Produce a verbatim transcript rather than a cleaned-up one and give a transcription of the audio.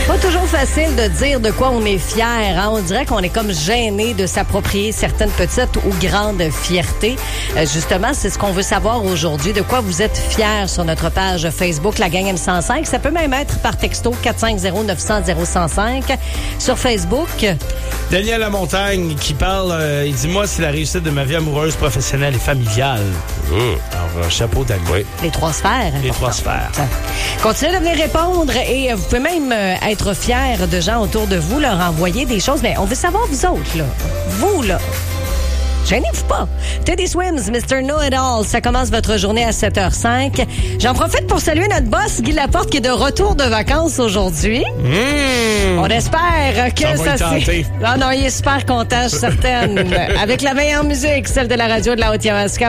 Pas toujours facile de dire de quoi on est fier. Hein? On dirait qu'on est comme gêné de s'approprier certaines petites ou grandes fiertés. Euh, justement, c'est ce qu'on veut savoir aujourd'hui. De quoi vous êtes fiers sur notre page Facebook, La Gang M cent cinq. Ça peut même être par texto quatre cinq zéro neuf cent zéro cent cinq. Sur Facebook... Daniel Lamontagne qui parle, euh, il dit « Moi, c'est la réussite de ma vie amoureuse, professionnelle et familiale. Mmh. » Alors, euh, chapeau Daniel. Oui. Les trois sphères. Les trois sphères. Continuez de venir répondre et vous pouvez même euh, être fiers de gens autour de vous, leur envoyer des choses. Mais on veut savoir, vous autres, là. Vous, là. Gênez-vous pas. Teddy Swims, mister Know-It-All, ça commence votre journée à sept heures cinq. J'en profite pour saluer notre boss, Guy Laporte, qui est de retour de vacances aujourd'hui. Mmh. On espère que ça, ça c'est... Non, non, il est super content, je suis certaine. Avec la meilleure musique, celle de la radio de la Haute-Yamaska.